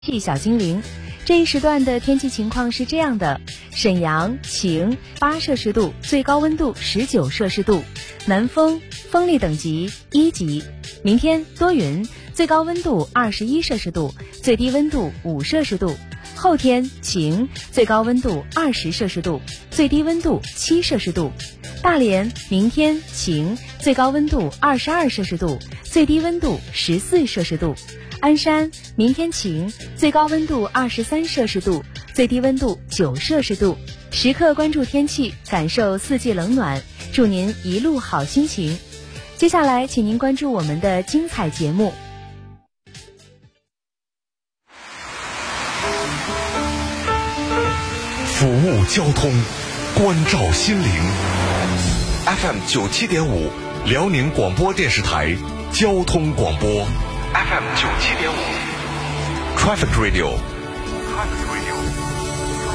气小精灵，这一时段的天气情况是这样的：沈阳晴，8摄氏度，最高温度19摄氏度，南风，风力等级1级。明天多云，最高温度21摄氏度，最低温度5摄氏度。后天晴，最高温度20摄氏度，最低温度7摄氏度。大连明天晴，最高温度22摄氏度，最低温度14摄氏度。鞍山明天晴，最高温度23摄氏度，最低温度9摄氏度。时刻关注天气，感受四季冷暖，祝您一路好心情。接下来请您关注我们的精彩节目。 服务交通，关照心灵。FM 97.5，辽宁广播电视台交通广播。FM 97.5 Traffic Radio。